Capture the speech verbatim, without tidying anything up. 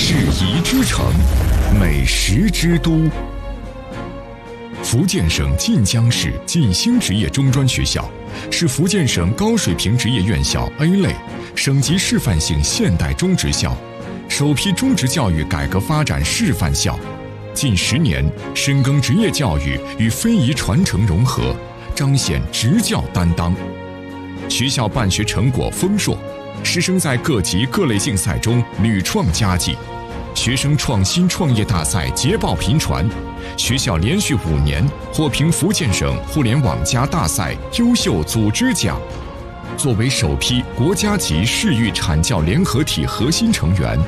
制宜之城，美食之都。福建省晋江市晋兴职业中专学校是福建省高水平职业院校 A 类省级示范性现代中职校，首批中职教育改革发展示范校。近十年深耕职业教育与非遗传承融合，彰显职教担当。学校办学成果丰硕，师生在各级各类竞赛中屡创佳绩，学生创新创业大赛捷报频传。学校连续五年获评福建省互联网加大赛优秀组织奖。作为首批国家级市域产教联合体核心成员，